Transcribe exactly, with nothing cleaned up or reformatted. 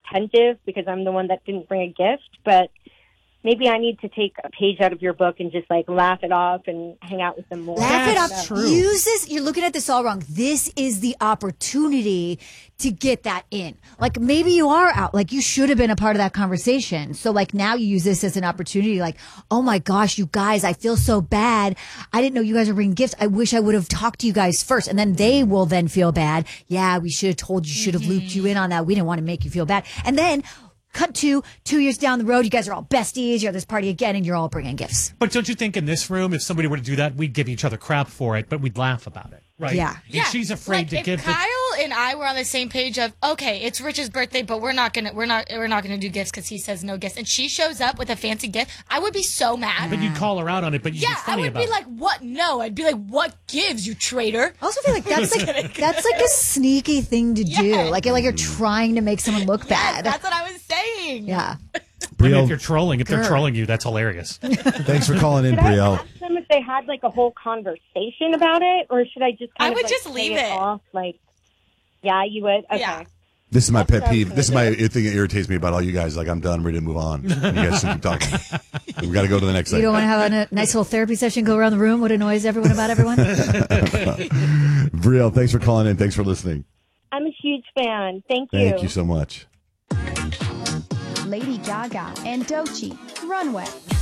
attentive because I'm the one that didn't bring a gift, but maybe I need to take a page out of your book and just like laugh it off and hang out with them more. Laugh it That's off. true. Use this. You're looking at this all wrong. This is the opportunity to get that in. Like maybe you are out. Like you should have been a part of that conversation. So like now you use this as an opportunity. Like, oh my gosh, you guys, I feel so bad. I didn't know you guys were bringing gifts. I wish I would have talked to you guys first. And then they will then feel bad. Yeah, we should have told you, should have mm-hmm. looped you in on that. We didn't want to make you feel bad. And then cut to two years down the road, you guys are all besties, you're at this party again, and you're all bringing gifts. But don't you think in this room, if somebody were to do that, we'd give each other crap for it, but we'd laugh about it, right? Yeah. And Yeah. she's afraid like, to if give Kyle the... and I were on the same page of, okay, it's Rich's birthday, but we're not gonna we're not we're not gonna do gifts because he says no gifts, and she shows up with a fancy gift, I would be so mad. But you'd call her out on it, but you'd yeah, be I funny would about be it. like, what? No, I'd be like, what gives you traitor? I also feel like that's like that's like a sneaky thing to do. Yeah. Like like you're trying to make someone look bad. That's what I was saying. Yeah. I mean, Brielle, if you're trolling, if they're Grr. trolling you, that's hilarious. thanks for calling in, Should I Brielle. ask them if they had like a whole conversation about it, or should I just kind I of would like, just play leave it it. off? Like, yeah, you would. Okay. Yeah. This is my That's pet what I was peeve. gonna This is my do. thing that irritates me about all you guys. Like, I'm done, ready to move on. And you guys keep talking. We got to go to the next You thing. don't want to have a, a nice little therapy session, go around the room, what annoys everyone about everyone? Brielle, thanks for calling in. Thanks for listening. I'm a huge fan. Thank you. Thank you so much. Lady Gaga and Doechii, Runway.